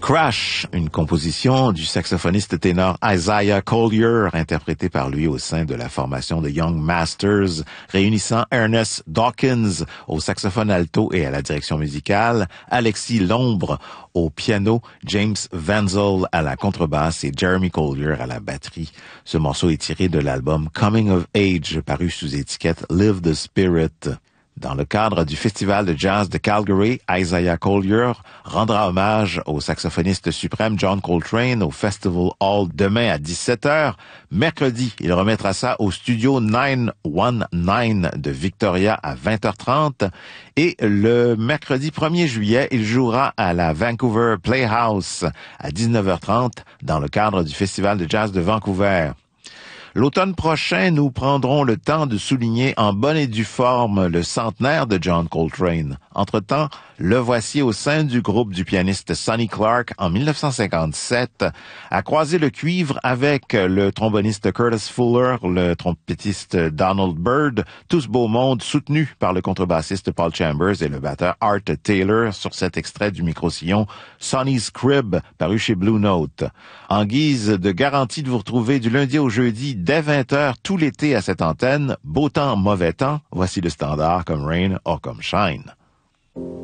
Crash, une composition du saxophoniste ténor Isaiah Collier, interprétée par lui au sein de la formation de Young Masters, réunissant Ernest Dawkins au saxophone alto et à la direction musicale, Alexis Lombre au piano, James Wenzel à la contrebasse et Jeremy Collier à la batterie. Ce morceau est tiré de l'album Coming of Age, paru sous étiquette Live the Spirit. Dans le cadre du Festival de jazz de Calgary, Isaiah Collier rendra hommage au saxophoniste suprême John Coltrane au Festival Hall demain à 17h. Mercredi, il remettra ça au studio 919 de Victoria à 20h30. Et le mercredi 1er juillet, il jouera à la Vancouver Playhouse à 19h30 dans le cadre du Festival de jazz de Vancouver. L'automne prochain, nous prendrons le temps de souligner en bonne et due forme le centenaire de John Coltrane. Entre-temps, le voici au sein du groupe du pianiste Sonny Clark en 1957, a croisé le cuivre avec le tromboniste Curtis Fuller, le trompettiste Donald Byrd, tout ce beau monde soutenu par le contrebassiste Paul Chambers et le batteur Art Taylor sur cet extrait du micro-sillon Sonny's Crib, paru chez Blue Note. En guise de garantie de vous retrouver du lundi au jeudi dès 20h tout l'été à cette antenne, beau temps, mauvais temps, voici le standard comme Rain or comme Shine.